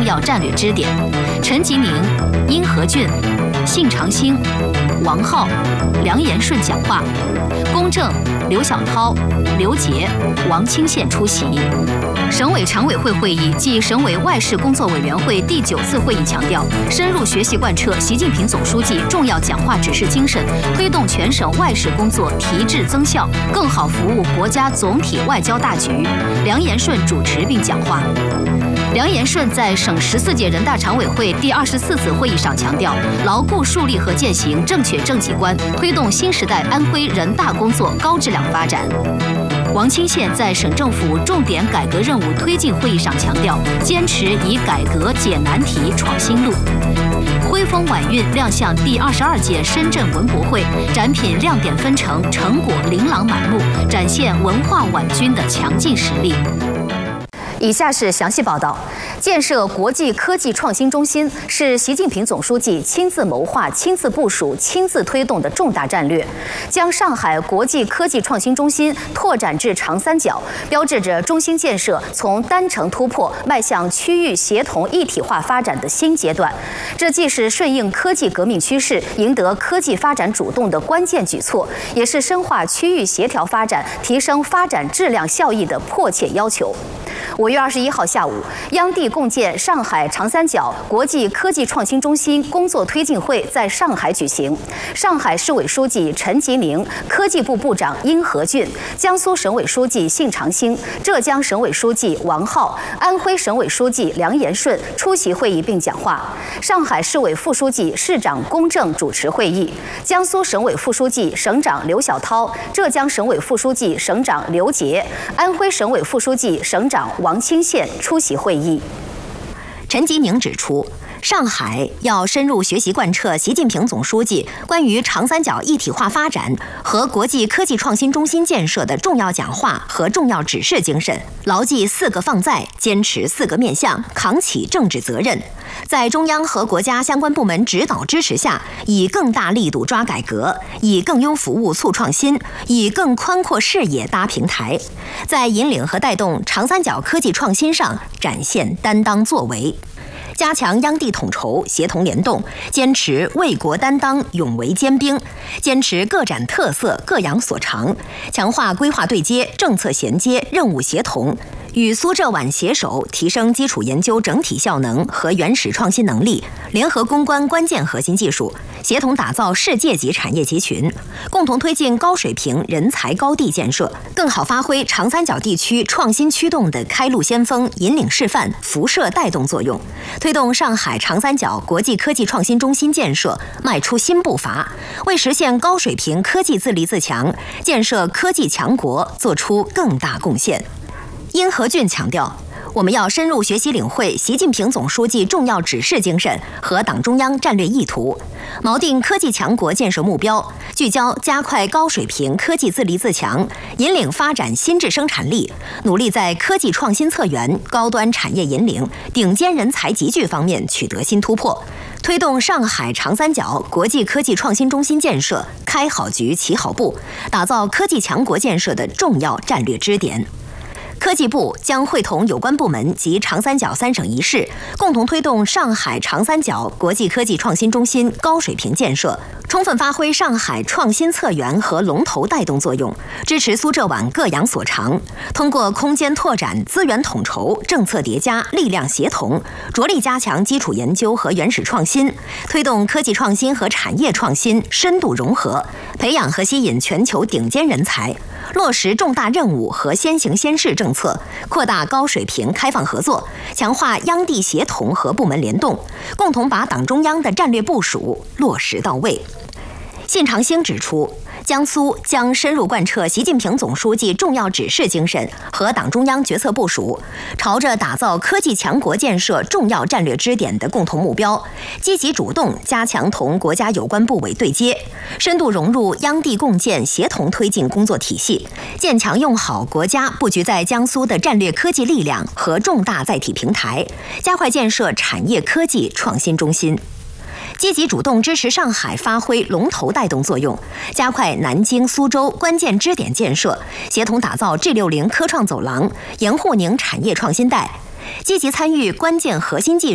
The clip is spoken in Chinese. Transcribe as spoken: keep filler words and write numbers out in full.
要战略支点。陈吉宁、殷和俊、信长兴、王浩、梁延顺讲话，龚正、刘晓涛、刘杰、王清宪出席。省委常委会会议暨省委外事工作委员会第九次会议强调，深入学习贯彻习近平总书记重要讲话指示精神，推动全省外事工作提质增效，更好服务国家总体外交大局。梁延顺主持并讲话。梁延顺在省十四届人大常委会第二十四次会议上强调，牢固树立和践行正确政绩观，推动新时代安徽人大工作高质量发展。王清宪在省政府重点改革任务推进会议上强调，坚持以改革解难题、闯新路。徽风晚运亮相第二十二届深圳文博会，展品亮点纷呈，成果琳琅满目，展现文化晚军的强劲实力。以下是详细报道。建设国际科技创新中心是习近平总书记亲自谋划、亲自部署、亲自推动的重大战略，将上海国际科技创新中心拓展至长三角，标志着中心建设从单程突破迈向区域协同一体化发展的新阶段。这既是顺应科技革命趋势、赢得科技发展主动的关键举措，也是深化区域协调发展、提升发展质量效益的迫切要求。五月二十一号下午，央地共建上海长三角国际科技创新中心工作推进会在上海举行。上海市委书记陈吉宁、科技部部长殷和俊、江苏省委书记信长兴、浙江省委书记王浩、安徽省委书记梁延顺出席会议并讲话。上海市委副书记、市长龚正主持会议。江苏省委副书记、省长刘晓涛、浙江省委副书记、省长刘杰、安徽省委副书记、省长王清宪出席会议。陈吉宁指出，上海要深入学习贯彻习近平总书记关于长三角一体化发展和国际科技创新中心建设的重要讲话和重要指示精神，牢记四个放在，坚持四个面向，扛起政治责任，在中央和国家相关部门指导支持下，以更大力度抓改革，以更优服务促创新，以更宽阔视野搭平台，在引领和带动长三角科技创新上展现担当作为。加强央地统筹、协同联动，坚持为国担当、勇为坚兵，坚持各展特色、各扬所长，强化规划对接、政策衔接、任务协同，与苏浙皖携手提升基础研究整体效能和原始创新能力，联合攻关关键核心技术，协同打造世界级产业集群，共同推进高水平人才高地建设，更好发挥长三角地区创新驱动的开路先锋、引领示范、辐射带动作用，推动上海长三角国际科技创新中心建设迈出新步伐，为实现高水平科技自立自强、建设科技强国做出更大贡献。殷和俊强调，我们要深入学习领会习近平总书记重要指示精神和党中央战略意图，锚定科技强国建设目标，聚焦加快高水平科技自立自强，引领发展新质生产力，努力在科技创新策源、高端产业引领、顶尖人才集聚方面取得新突破，推动上海长三角国际科技创新中心建设开好局、起好步，打造科技强国建设的重要战略支点。科技部将会同有关部门及长三角三省一市，共同推动上海长三角国际科技创新中心高水平建设，充分发挥上海创新策源和龙头带动作用，支持苏浙皖各扬所长，通过空间拓展、资源统筹、政策叠加、力量协同，着力加强基础研究和原始创新，推动科技创新和产业创新深度融合，培养和吸引全球顶尖人才，落实重大任务和先行先试政策，扩大高水平开放合作，强化央地协同和部门联动，共同把党中央的战略部署落实到位。信长兴指出，江苏将深入贯彻习近平总书记重要指示精神和党中央决策部署，朝着打造科技强国建设重要战略支点的共同目标，积极主动加强同国家有关部委对接，深度融入央地共建协同推进工作体系，建强用好国家布局在江苏的战略科技力量和重大载体平台，加快建设产业科技创新中心。积极主动支持上海发挥龙头带动作用，加快南京、苏州关键支点建设，协同打造 G 六十 科创走廊，盐沪宁产业创新带，积极参与关键核心技术